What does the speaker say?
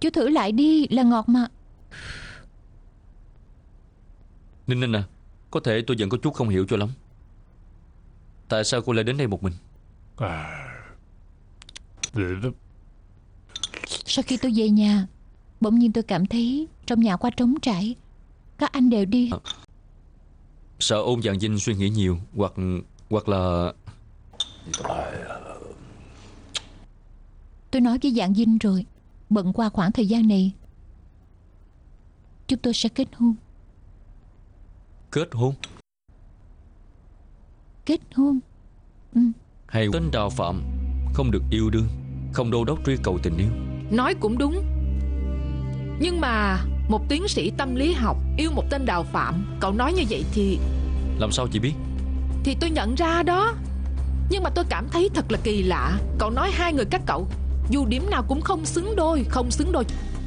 Chú thử lại đi, là ngọt mà. Ninh Ninh à, có thể tôi vẫn có chút không hiểu cho lắm. Tại sao cô lại đến đây một mình? Sau khi tôi về nhà, bỗng nhiên tôi cảm thấy trong nhà quá trống trải. Các anh đều đi. Sợ Ôn Vạn Vinh suy nghĩ nhiều, hoặc là... Tôi nói với Dạng Vinh rồi, bận qua khoảng thời gian này chúng tôi sẽ kết hôn. Kết hôn? Kết hôn. Hay tên Đào Phạm không được yêu đương, không đô đốc truy cầu tình yêu. Nói cũng đúng. Nhưng mà một tiến sĩ tâm lý học yêu một tên Đào Phạm, cậu nói như vậy thì... Làm sao chị biết? Thì tôi nhận ra đó. Nhưng mà tôi cảm thấy thật là kỳ lạ. Cậu nói hai người các cậu dù điểm nào cũng không xứng đôi. Không xứng đôi.